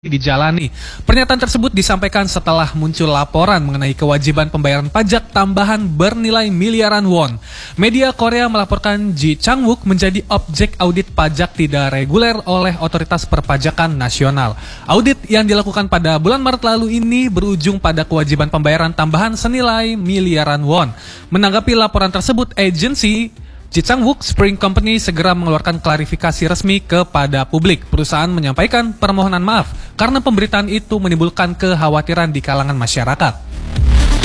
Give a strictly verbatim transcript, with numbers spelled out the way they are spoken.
dijalani. Pernyataan tersebut disampaikan setelah muncul laporan mengenai kewajiban pembayaran pajak tambahan bernilai miliaran won. Media Korea melaporkan Ji Chang-wook menjadi objek audit pajak tidak reguler oleh Otoritas Perpajakan Nasional. Audit yang dilakukan pada bulan Maret lalu ini berujung pada kewajiban pembayaran tambahan senilai miliaran won. Menanggapi laporan tersebut, agensi Ji Chang-wook Spring Company segera mengeluarkan klarifikasi resmi kepada publik. Perusahaan menyampaikan permohonan maaf karena pemberitaan itu menimbulkan kekhawatiran di kalangan masyarakat.